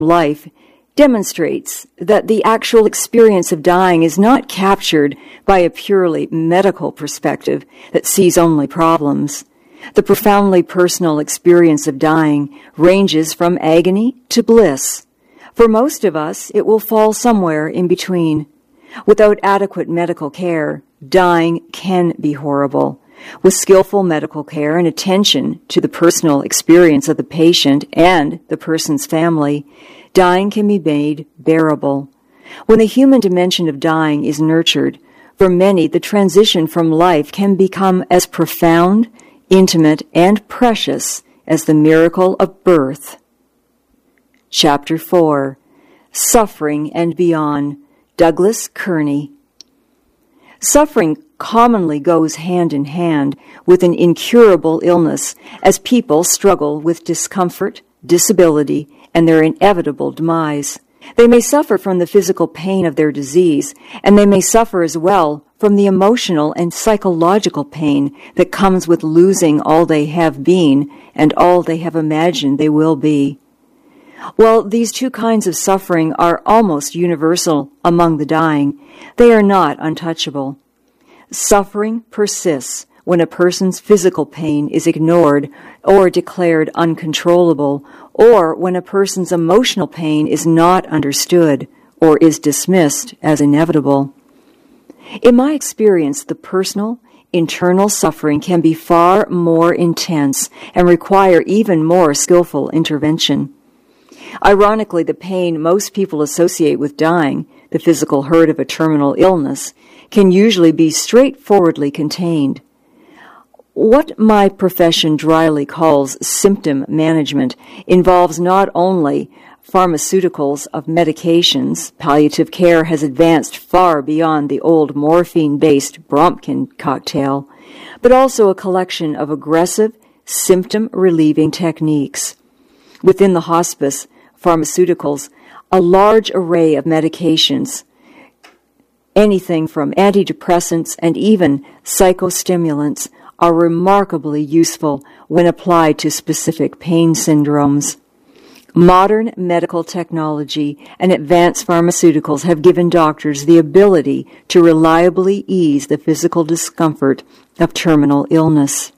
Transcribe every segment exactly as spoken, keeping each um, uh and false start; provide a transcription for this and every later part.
life demonstrates that the actual experience of dying is not captured by a purely medical perspective that sees only problems. The profoundly personal experience of dying ranges from agony to bliss. For most of us, it will fall somewhere in between. Without adequate medical care, dying can be horrible. With skillful medical care and attention to the personal experience of the patient and the person's family, dying can be made bearable. When the human dimension of dying is nurtured, for many the transition from life can become as profound, intimate, and precious as the miracle of birth. Chapter four. Suffering and Beyond. Douglas Kearney. Suffering commonly goes hand in hand with an incurable illness as people struggle with discomfort, disability, and their inevitable demise. They may suffer from the physical pain of their disease, and they may suffer as well from the emotional and psychological pain that comes with losing all they have been and all they have imagined they will be. While these two kinds of suffering are almost universal among the dying, they are not untouchable. Suffering persists when a person's physical pain is ignored or declared uncontrollable, or when a person's emotional pain is not understood or is dismissed as inevitable. In my experience, the personal, internal suffering can be far more intense and require even more skillful intervention. Ironically, the pain most people associate with dying, the physical hurt of a terminal illness, can usually be straightforwardly contained. What my profession dryly calls symptom management involves not only pharmaceuticals of medications. Palliative care has advanced far beyond the old morphine-based Brompkin cocktail, but also a collection of aggressive, symptom-relieving techniques. Within the hospice, pharmaceuticals, a large array of medications, anything from antidepressants and even psychostimulants, are remarkably useful when applied to specific pain syndromes. Modern medical technology and advanced pharmaceuticals have given doctors the ability to reliably ease the physical discomfort of terminal illness.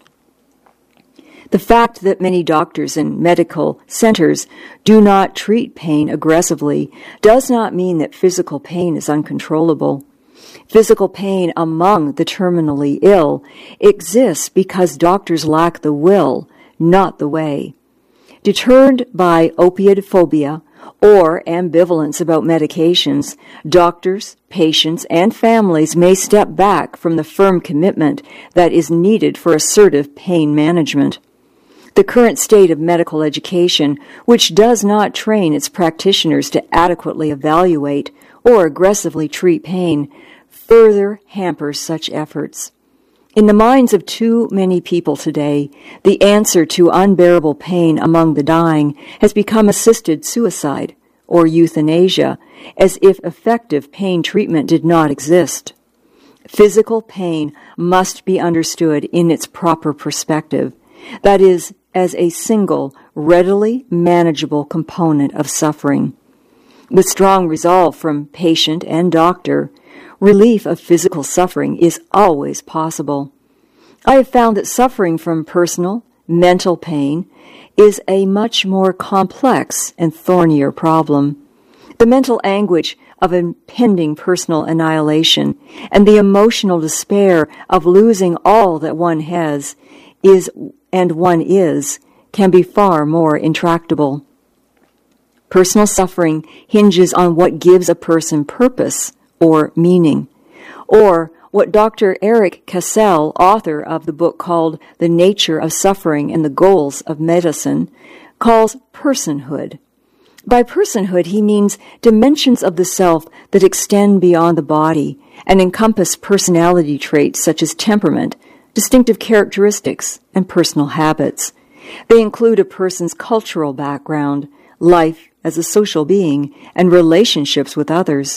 The fact that many doctors and medical centers do not treat pain aggressively does not mean that physical pain is uncontrollable. Physical pain among the terminally ill exists because doctors lack the will, not the way. Deterred by opiate phobia or ambivalence about medications, doctors, patients, and families may step back from the firm commitment that is needed for assertive pain management. The current state of medical education, which does not train its practitioners to adequately evaluate or aggressively treat pain, further hampers such efforts. In the minds of too many people today, the answer to unbearable pain among the dying has become assisted suicide or euthanasia, as if effective pain treatment did not exist. Physical pain must be understood in its proper perspective, that is, as a single, readily manageable component of suffering. With strong resolve from patient and doctor, relief of physical suffering is always possible. I have found that suffering from personal, mental pain is a much more complex and thornier problem. The mental anguish of impending personal annihilation and the emotional despair of losing all that one has is and one is can be far more intractable. Personal suffering hinges on what gives a person purpose or meaning, or what Doctor Eric Cassell, author of the book called The Nature of Suffering and the Goals of Medicine, calls personhood. By personhood, he means dimensions of the self that extend beyond the body and encompass personality traits such as temperament, distinctive characteristics, and personal habits. They include a person's cultural background, life as a social being, and relationships with others.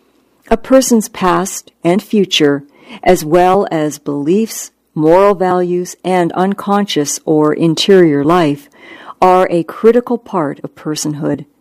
A person's past and future, as well as beliefs, moral values, and unconscious or interior life, are a critical part of personhood.